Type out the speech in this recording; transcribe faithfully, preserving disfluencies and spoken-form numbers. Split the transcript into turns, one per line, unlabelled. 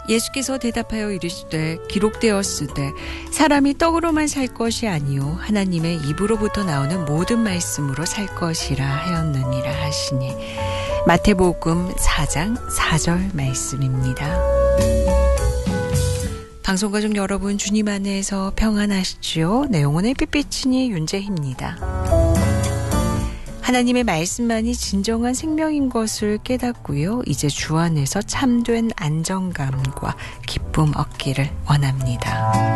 예수께서 대답하여 이르시되 기록되었으되 사람이 떡으로만 살 것이 아니요 하나님의 입으로부터 나오는 모든 말씀으로 살 것이라 하였느니라 하시니 마태복음 사 장 사 절 말씀입니다. 방송가족 여러분, 주님 안에서 평안하시지요? 네, 영혼의 빛비치니 윤재희입니다. 하나님의 말씀만이 진정한 생명인 것을 깨닫고요. 이제 주 안에서 참된 안정감과 기쁨 얻기를 원합니다.